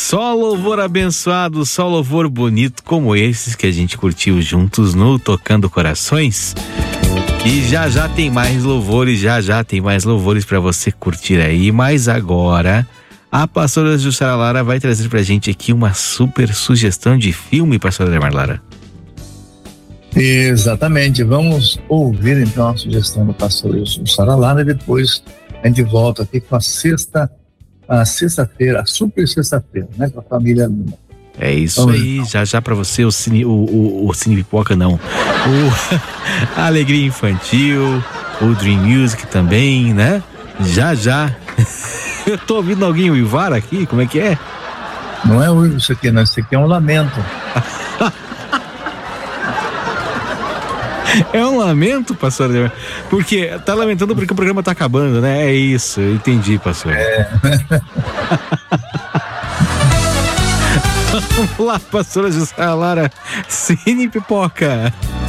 Só louvor abençoado, só louvor bonito como esses que a gente curtiu juntos no Tocando Corações. E já tem mais louvores, já tem mais louvores para você curtir aí. Mas agora a pastora Jussara Lara vai trazer pra gente aqui uma super sugestão de filme, pastora Ademar Lara. Exatamente, vamos ouvir então a sugestão do pastor Jussara Lara e depois a gente volta aqui com a sexta-feira, a super sexta-feira, né, com a família Luna. É isso aí, já pra você o Cine Pipoca não, a Alegria Infantil, o Dream Music também, né? Já. Eu tô ouvindo alguém uivar aqui, como é que é? Não é uivo isso aqui, não, isso aqui é um lamento. É um lamento, pastor? Porque tá lamentando porque o programa tá acabando, né? É isso, eu entendi, pastor. Vamos lá, pastora Jussara Lara, Cine Pipoca.